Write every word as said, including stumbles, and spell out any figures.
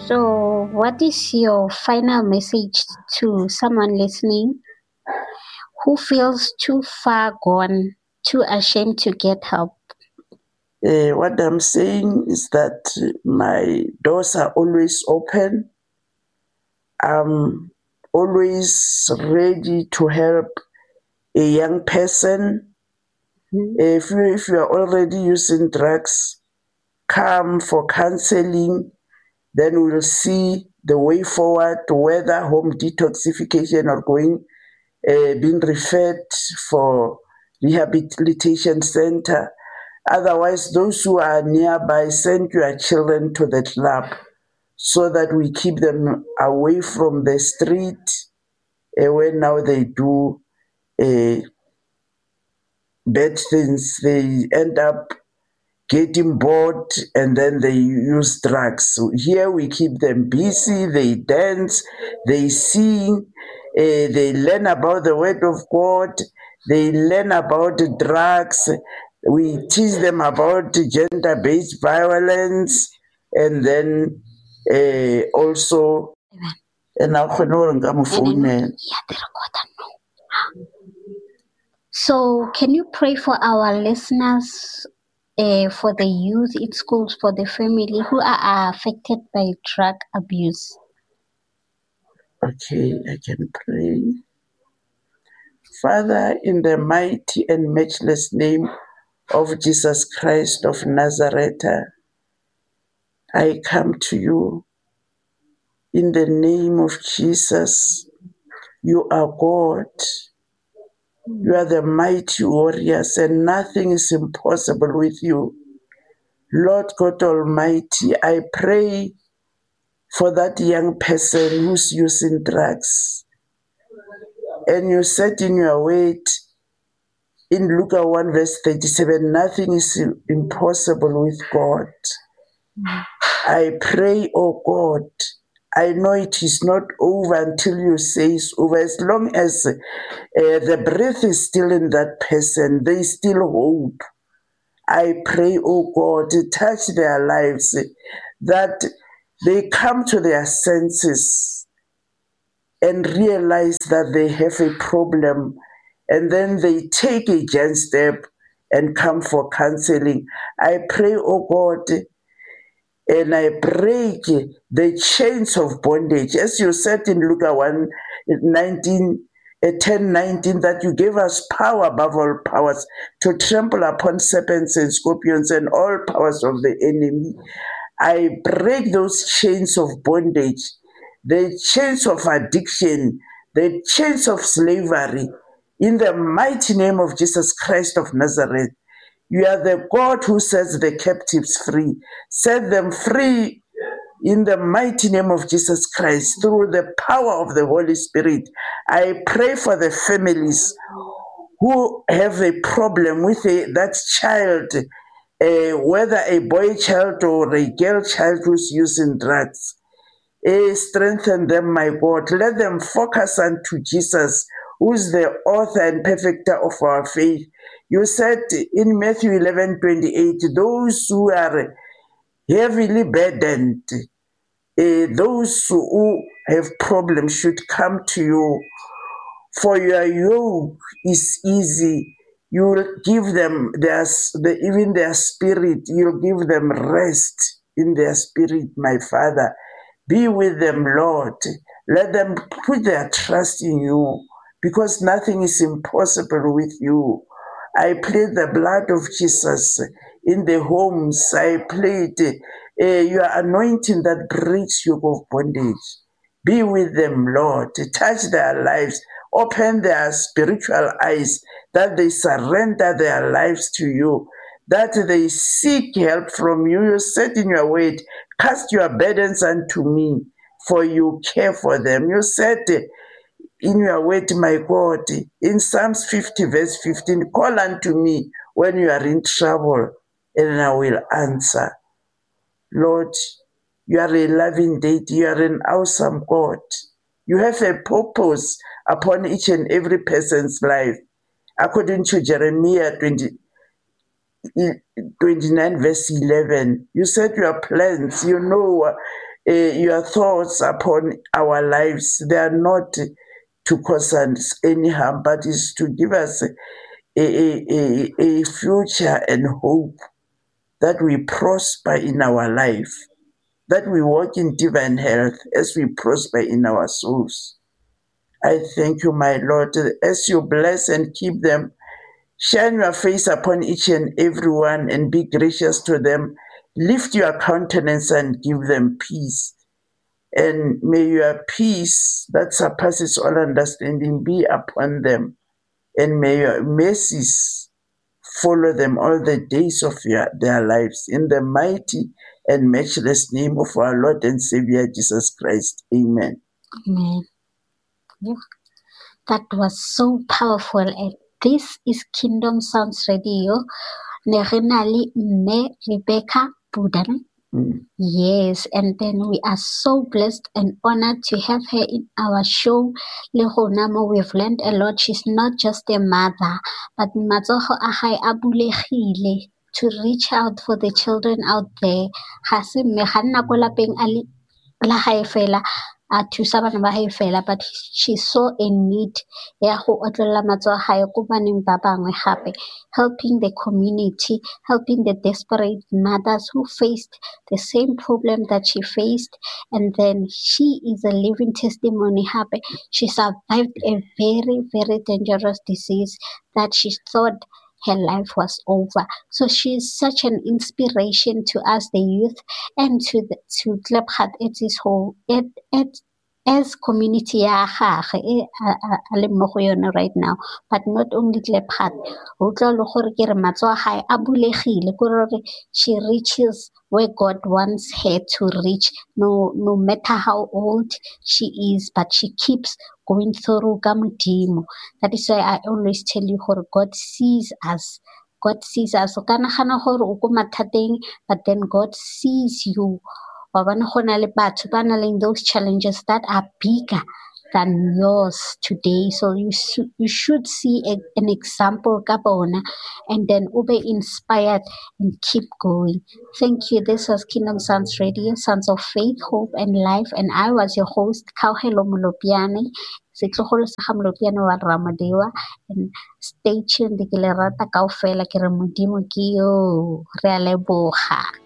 So, what is your final message to someone listening who feels too far gone, too ashamed to get help? Uh, what I'm saying is that my doors are always open. I'm always ready to help a young person. Mm-hmm. If you, if you are already using drugs, come for counseling. Then we'll see the way forward to whether home detoxification or going, uh, being referred for rehabilitation center. Otherwise, those who are nearby, send your children to the club so that we keep them away from the street, uh, where now they do uh, bad things. They end up getting bored and then they use drugs. So here we keep them busy, they dance, they sing, uh, they learn about the word of God, they learn about drugs, we teach them about gender-based violence, and then uh, also and now So, can you pray for our listeners, uh, for the youth in schools, for the family who are affected by drug abuse? Okay, I can pray. Father, in the mighty and matchless name of Jesus Christ of Nazareth, I come to you in the name of Jesus. You are God. You are the mighty warriors, and nothing is impossible with you. Lord God Almighty, I pray for that young person who's using drugs. And you said in your word, in Luke one verse thirty-seven, nothing is impossible with God. I pray, oh God, I know it is not over until you say it's over. As long as uh, the breath is still in that person, there is still hope. I pray, oh God, to touch their lives, that they come to their senses and realize that they have a problem, and then they take a giant step and come for counseling. I pray, oh God, and I break the chains of bondage. As you said in Luke one nineteen, ten nineteen, that you gave us power above all powers to trample upon serpents and scorpions and all powers of the enemy. I break those chains of bondage, the chains of addiction, the chains of slavery, in the mighty name of Jesus Christ of Nazareth. You are the God who sets the captives free. Set them free in the mighty name of Jesus Christ through the power of the Holy Spirit. I pray for the families who have a problem with a, that child, uh, whether a boy child or a girl child who's using drugs. Uh, strengthen them, my God. Let them focus unto Jesus, who is the author and perfecter of our faith. You said in Matthew eleven twenty-eight, those who are heavily burdened, uh, those who have problems should come to you. For your yoke is easy. You will give them their, the, even their spirit, you'll give them rest in their spirit, my Father. Be with them, Lord. Let them put their trust in you, because nothing is impossible with you. I plead the blood of Jesus in the homes. I plead uh, your anointing that breaks yoke of bondage. Be with them, Lord. Touch their lives. Open their spiritual eyes, that they surrender their lives to you, that they seek help from you. You said in your word, cast your burdens unto me, for you care for them. You said in your word, my God, in Psalms fifty verse fifteen, call unto me when you are in trouble, and I will answer. Lord, you are a loving deity. You are an awesome God. You have a purpose upon each and every person's life. According to Jeremiah twenty, twenty-nine verse eleven, you said your plans, you know uh, your thoughts upon our lives. They are not to cause us any harm, but is to give us a, a, a, a future and hope, that we prosper in our life, that we walk in divine health as we prosper in our souls. I thank you, my Lord, as you bless and keep them. Shine your face upon each and every one and be gracious to them. Lift your countenance and give them peace. And may your peace that surpasses all understanding be upon them. And may your mercies follow them all the days of your, their lives. In the mighty and matchless name of our Lord and Savior Jesus Christ. Amen. Amen. Yeah. That was so powerful. And this is Kingdom Sounds Radio. Nerenali Me Rebecca Budan. Mm. Yes, and then we are so blessed and honored to have her in our show. Le Honamo, we've learned a lot. She's not just a mother, but matsogo a hae a bulegile to reach out for the children out there. Ha se mme ga nna ko lapeng a le la hae fela a thusa bana ba hae fela, but she saw a need ya go otlolla matsogo a hae ko baneng ba bangwe gape, helping the community, helping the desperate mothers who faced the same problem that she faced. And then she is a living testimony happy. She survived a very, very dangerous disease that she thought her life was over. So she is such an inspiration to us, the youth, and to the, to Klipgat at this whole at at as community ya gage e a le mo go yone right now. But not only Klipgat, go tla le gore ke re matso a gae a bulegile ko re she reaches where God wants her to reach, no no matter how old she is, but she keeps going through ka modimo. That is why I always tell you gore God sees us. God sees us. O ka nagana gore o ko mathateng, but then God sees you. Wa bona go na le batho ba na leng those challenges that are bigger than yours today. So you should you should see a, an example ka bona, and then o be inspired and keep going. Thank you. This was Kingdom Sounds Radio, Sons of Faith, Hope and Life, and I was your host, Kauhelo Molopiane. Setlogolo sa ga Molopiane wa Ramadewa, and stay tuned ke le rata kaofela ke re modimo ke yo re a leboga.